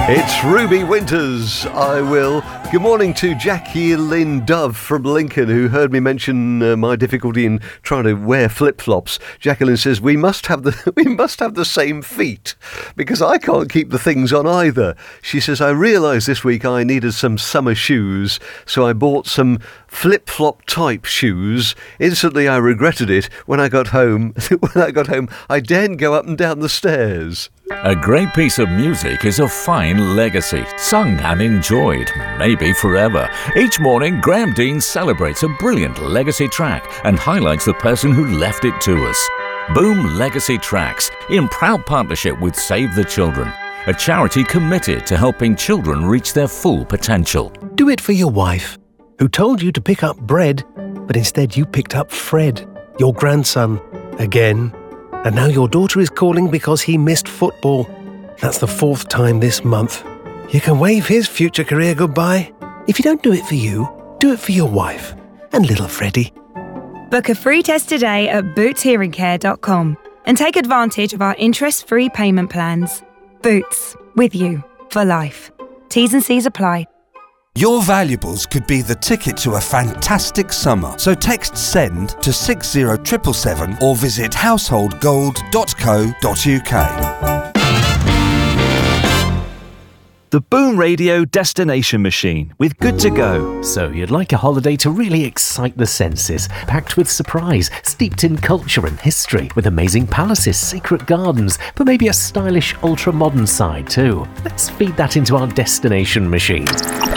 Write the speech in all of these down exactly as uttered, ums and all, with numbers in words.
It's Ruby Winters, I Will. Good morning to Jackie Lynn Dove from Lincoln, who heard me mention uh, my difficulty in trying to wear flip-flops. Jacqueline says, we must have the we must have the same feet, because I can't keep the things on either. She says, I realised this week I needed some summer shoes, so I bought some flip-flop type shoes. Instantly I regretted it when I got home. When I got home, I daren't go up and down the stairs. A great piece of music is a fine legacy, sung and enjoyed, maybe forever. Each morning, Graham Dean celebrates a brilliant legacy track and highlights the person who left it to us. Boom Legacy Tracks, in proud partnership with Save the Children, a charity committed to helping children reach their full potential. Do it for your wife, who told you to pick up bread, but instead you picked up Fred, your grandson, again. And now your daughter is calling because he missed football. That's the fourth time this month. You can wave his future career goodbye. If you don't do it for you, do it for your wife and little Freddie. Book a free test today at boots hearing care dot com and take advantage of our interest-free payment plans. Boots, with you for life. T's and C's apply. Your valuables could be the ticket to a fantastic summer. So text SEND to six zero seven seven seven or visit household gold dot co dot uk. The Boom Radio Destination Machine with Good to Go. So you'd like a holiday to really excite the senses, packed with surprise, steeped in culture and history, with amazing palaces, secret gardens, but maybe a stylish ultra-modern side too. Let's feed that into our destination machine.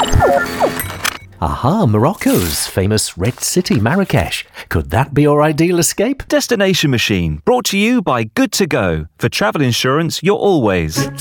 Aha, Morocco's famous Red City, Marrakesh. Could that be your ideal escape? Destination Machine, brought to you by Good to Go. For travel insurance, you're always